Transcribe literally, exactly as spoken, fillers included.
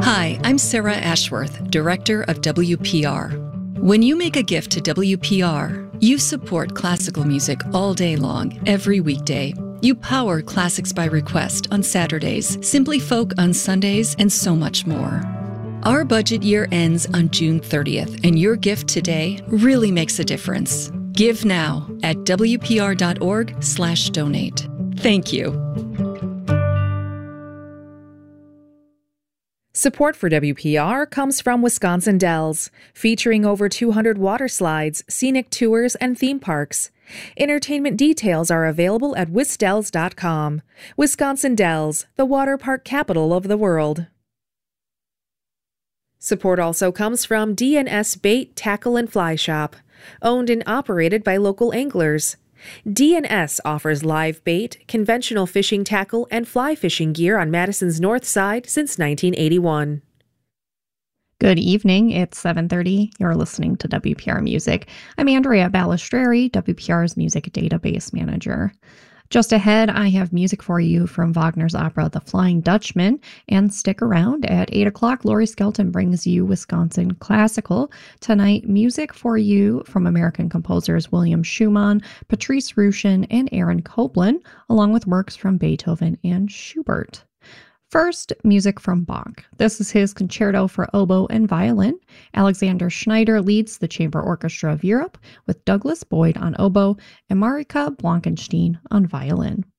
Hi, I'm Sarah Ashworth, Director of W P R. When you make a gift to W P R, you support classical music all day long, every weekday. You power Classics by Request on Saturdays, Simply Folk on Sundays, and so much more. Our budget year ends on June thirtieth, and your gift today really makes a difference. Give now at wpr.org slash donate. Thank you. Support for W P R comes from Wisconsin Dells, featuring over two hundred water slides, scenic tours, and theme parks. Entertainment details are available at wisdells dot com. Wisconsin Dells, the water park capital of the world. Support also comes from D and S Bait, Tackle, and Fly Shop, owned and operated by local anglers. D and S offers live bait, conventional fishing tackle, and fly fishing gear on Madison's north side since nineteen eighty-one. Good evening. It's seven thirty. You're listening to W P R Music. I'm Andrea Balistreri, W P R's Music Database Manager. Just ahead, I have music for you from Wagner's opera The Flying Dutchman, and stick around. At eight o'clock, Lori Skelton brings you Wisconsin Classical. Tonight, music for you from American composers William Schumann, Patrice Rushen, and Aaron Copland, along with works from Beethoven and Schubert. First, music from Bach. This is his Concerto for Oboe and Violin. Alexander Schneider leads the Chamber Orchestra of Europe with Douglas Boyd on oboe and Marika Blankenstein on violin.